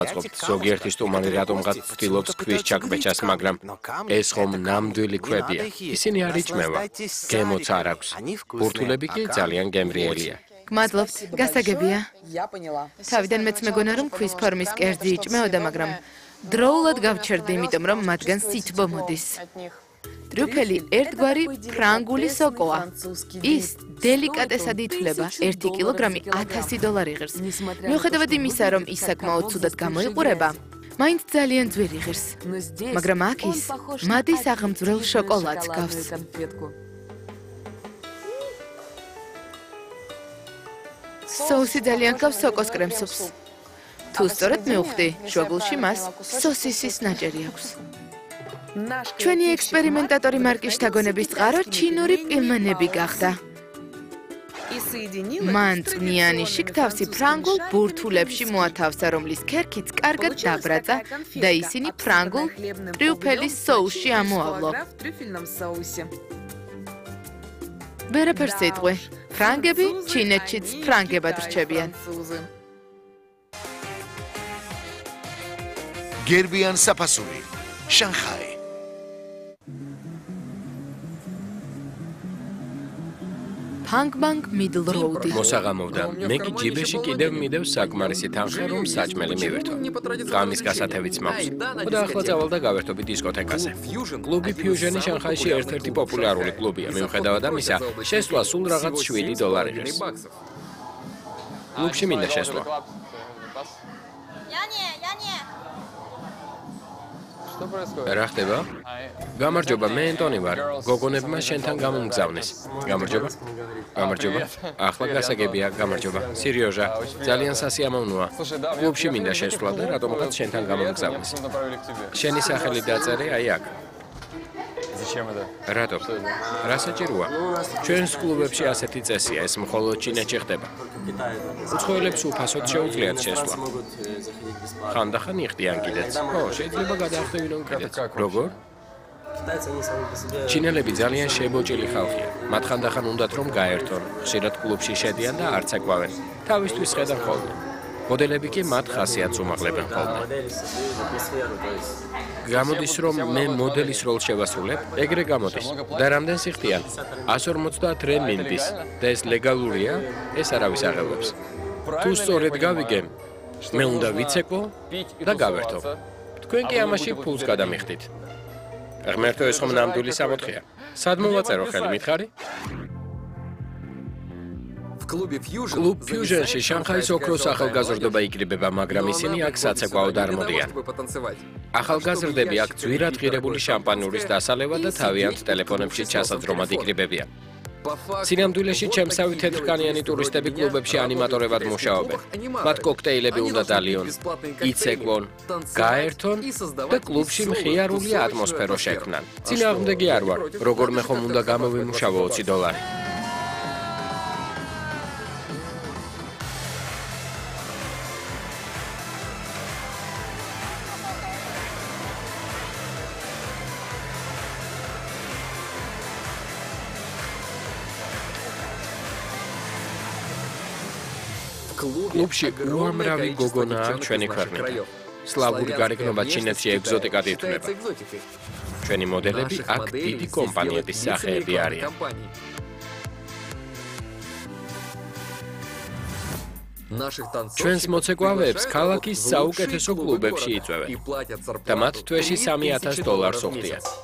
აწყობთ ზოგიერთი სტუმარი რატომღაც ცდილობს ქვის ჩაკბეჭას, მაგრამ ეს ხომ ნამდვილი ქვებია. ისინი არ იჭმევა, გემოც არ აქვს. ბურთულები კი ძალიან გემრიელია. გმადლობთ, გასაგებია. თავიდან მეც მეგონა რომ ქვის ფორმის კერძი იჭმეოდა, მაგრამ დროულად გავჩერდი, იმიტომ რომ მათგან სითბო მოდის. ტრიუფელი ერთგვარი ფრანგული სოკოა. ის დელიკატესად ითვლება, 1 კილოგრამი $1000 იღებს. მიუხედავად იმისა, რომ ის საკმაოდ ცუდად გამოიყურება, მაინც ძალიან ძვირი იღებს. მაგრამ აქ ის მადის აღმძვრელ შოკოლადს გავს. სოუსი ძალიან გავს სოკოს კრემსუპს. თუ სწორად მივხვდი, შუაგულში მას სოსისის ნაჭერი აქვს. ჩვენი ექსპერიმენტატორი მარკის შთაგონების წყარო ჩინური პილმენები გახდა. მან წვნიანი შიგთავსი ფრანგულ ბურთულებში მოათავსა, რომლის ქერქიც კარგად დაბრაწა და ისინი ფრანგულ ტრიუფელის სოუსში ამოავლო. ვერაფერს იტყვი. ფრანგები ჩინეთშიც ფრანგებად რჩებიან. გერბიან საფასური, შანხაი. ფანგბანგ მიდლ როუდი. მოსაღამოვდა. მე კი ჯიბეში კიდევ მიდევ საკმარისი თანხა, რომ საჭმელი მივერთო. ღამის გასათევიც მაქვს. და ახლა წავალ და გავერთობი დისკოთეკაზე. კლუბი ფიუჟენი შანხაიში ერთ-ერთი პოპულარული კლუბია. მიუხედავად ამისა, შესვლა სულ რაღაც $7 იღებს. კლუბში მინდა შესვლა. რა ხდება? გამარჯობა, მე ენტონი ვარ. გოგონებმა შენთან გამომგზავნეს. გამარჯობა. გამარჯობა. ახლა გასაგებია, გამარჯობა. სერიოზა, ძალიან სასიამოვნოა. კლუბში მინდა შესვლა და რატომღაც შენთან გამომგზავნეს. შენი სახელი დაწერე აი აქ. რატო? რა საჭიროა? ჩვენს კლუბებში ასეთი წესია, ეს მხოლოდ ჩინეთში ხდება. უცხოელებს უფასოდ შეუძლიათ შესვლა. ხანდახან იხდიან კიდეც. ო, შეიძლება გადაახტევინონ კიდეც. როგორ? ჩინელები ძალიან შებოჭილი ხალხია. მათ ხანდახან უნდათ რომ გაერთონ. ხშირად კლუბში შედიან და არც აკვავენ. თავისთვის ხედავ ხოლმე. მოდელები კი მათ ხასიათს უმაღლებენ ხოლმე. გამოდის რომ მე მოდელის როლს შევასრულებ, ეგრე გამოდის. და რამდენს იხდიან? 150 რენმინბის. და ეს ლეგალურია, ეს არავის აღელვებს. თუ სწორედ გავიგე, მე უნდა ვიცეკო და გავერთო. თქვენ კი ამაში ფულს გადამიხდით. ღმერთო, ეს ხომ ნამდვილი სამოთხეა. სად მოვაწერო ხელი მითხარი? კლუბ ფიუჟენში შანხაის ოქროს ახალგაზრდობა იკრიბება, მაგრამ ისინი აქ საცეკვაოდ არ მოდიან. ახალგაზრდები აქ ძვირად ღირებული შამპანურის დასალევა და თავიანთ ტელეფონებში ჩასაძრომად იკრიბებიან. სინამდვილეში ჩემსავი თეთრკანიანი ტურისტები კლუბებში ანიმატორებად მუშაობენ. მათ კოქტეილები უნდა დალიონ, იცეკვონ, გაერთონ და კლუბში მხიარული ატმოსფერო შექმნან. წინააღმდეგი არ ვარ, როგორმე ხომ უნდა გამოვიმუშავო $20. კლუბში უამრავი გოგონაა ჩვენი ქვეყნიდან. სლავური გარეგნობა ჩინეთში ეგზოტიკად ითვლება. ჩვენი მოდელები აქ დიდი კომპანიების სახეები არიან. ჩვენს მოცეკვავეებს ქალაქის საუკეთესო კლუბებში იწვევენ და მათ თვეში $3000 უხდიან.